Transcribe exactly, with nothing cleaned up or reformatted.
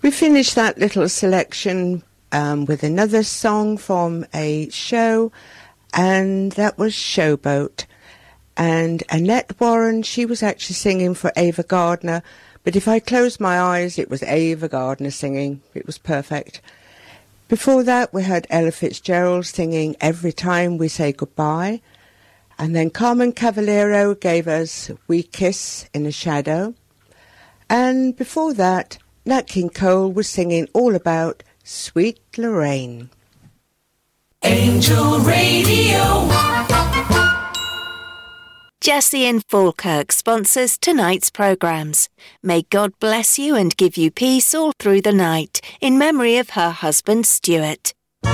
We finished that little selection um, with another song from a show, and that was Showboat. And Annette Warren, she was actually singing for Ava Gardner, but if I closed my eyes, it was Ava Gardner singing. It was perfect. Before that, we had Ella Fitzgerald singing Every Time We Say Goodbye. And then Carmen Cavallero gave us We Kiss in a Shadow. And before that, Nat King Cole was singing all about Sweet Lorraine. Angel Radio. Jessie in Falkirk sponsors tonight's programmes. May God bless you and give you peace all through the night, in memory of her husband Stuart.